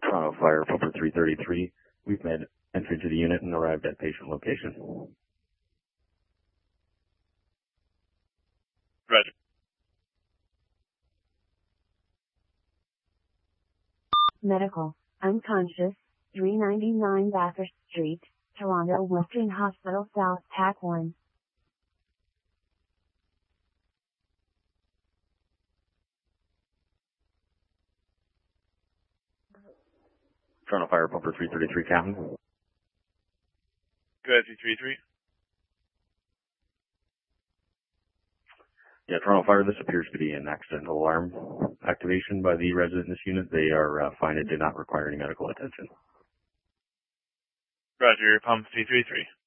Toronto Fire, Pumper 333. We've made entry to the unit and arrived at patient location. Roger. Medical, unconscious, 399 Bathurst Street, Toronto Western Hospital South, TAC 1. Toronto Fire, Pumper 333, Captain. Go ahead, 333. Yeah, Toronto Fire, this appears to be an accidental alarm activation by the resident in this unit. They are fine and do not require any medical attention. Roger, pump 333.